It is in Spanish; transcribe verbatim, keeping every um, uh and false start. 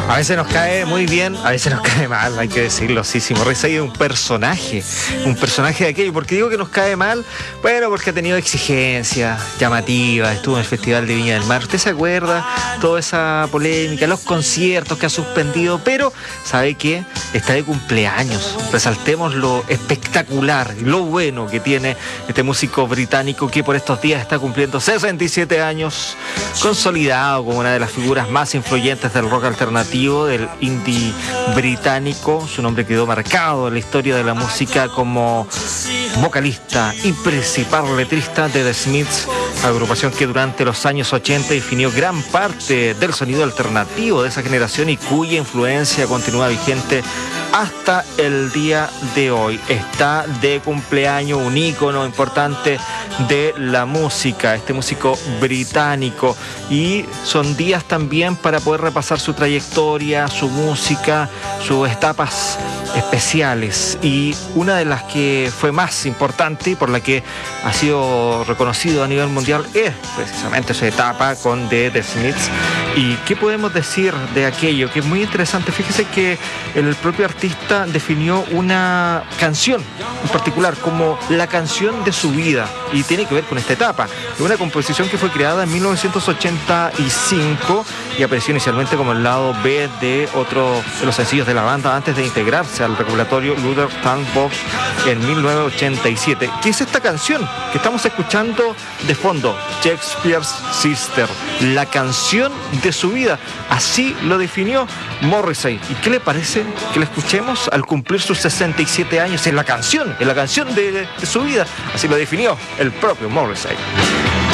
A veces nos cae muy bien, a veces nos cae mal, hay que decirlo. Sí, sí, Morrissey es un personaje, un personaje de aquello. ¿Por qué digo que nos cae mal? Bueno, porque ha tenido exigencias llamativas, estuvo en el Festival de Viña del Mar. ¿Usted se acuerda? Toda esa polémica, los conciertos que ha suspendido, pero ¿sabe qué? Está de cumpleaños. Resaltemos lo espectacular, lo bueno que tiene este músico británico que por estos días está cumpliendo sesenta y siete años, consolidado como una de las figuras más influyentes del rock alternativo, del indie británico. Su nombre quedó marcado en la historia de la música como vocalista y principal letrista de The Smiths, agrupación que durante los años ochenta definió gran parte del sonido alternativo de esa generación y cuya influencia continúa vigente hasta el día de hoy. Está de cumpleaños un ícono importante de la música, este músico británico, y son días también para poder repasar su trayectoria, su música, sus etapas especiales, y una de las que fue más importante y por la que ha sido reconocido a nivel mundial es precisamente esa etapa con The, The Smiths. ¿Y qué podemos decir de aquello? Que es muy interesante. Fíjese que el propio artista definió una canción en particular como la canción de su vida, y tiene que ver con esta etapa. Es una composición que fue creada en mil novecientos ochenta y cinco y apareció inicialmente como el lado B de otro de los sencillos de la banda antes de integrarse al recopilatorio Luther Sandbox en mil novecientos ochenta y siete. ¿Qué es esta canción que estamos escuchando de fondo? Shakespeare's Sister, la canción de su vida. Así lo definió Morrissey. ¿Y qué le parece que la escuchemos al cumplir sus sesenta y siete años en la canción, en la canción de, de su vida? Así lo definió el propio Morrissey.